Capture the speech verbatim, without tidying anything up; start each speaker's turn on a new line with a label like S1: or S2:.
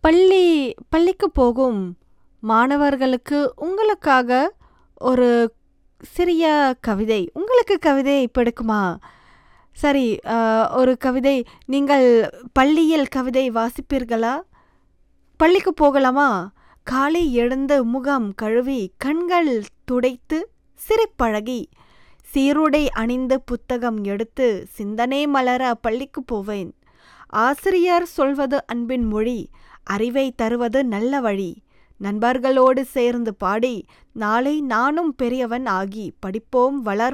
S1: பள்ளி பள்ளிக்கு போகும் மாணவர்களுக்கு உங்களுக்காக ஒரு சிறிய கவிதை. உங்களுக்கு கவிதை பிடிக்குமா? சரி, அ ஒரு கவிதை. நீங்கள் பள்ளியில் கவிதை வாசிப்பீர்களா? பள்ளிக்கு போகலாமா? காலை எழுந்து முகம் கழுவி கண்கள் துடைத்து சிரிப்பழகி சீருடை அணிந்து புத்தகம் எடுத்து சிந்தனை மலர பள்ளிக்கு போவேன். ஆசிரியர் சொல்வது அன்பின் மொழி, அறிவை தருவது நல்ல வழி. நண்பர்களோடு சேர்ந்து பாடி நாளை நானும் பெரியவன் ஆகி படிப்போம் வளர்